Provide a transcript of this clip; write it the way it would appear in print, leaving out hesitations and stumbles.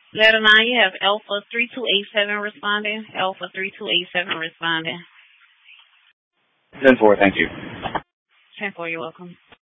Letter 9, you have Alpha 3287 responding. Alpha 3287 responding. 10-4, thank you. 10-4, you're welcome.